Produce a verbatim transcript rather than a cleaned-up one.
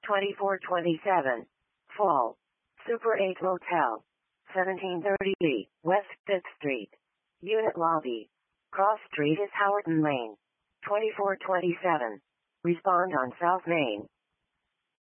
twenty-four twenty-seven. Fall. Super eight Motel. seventeen thirty B, West fifth Street. Unit Lobby. Cross Street is Howerton Lane. twenty-four twenty-seven. Respond on South Main.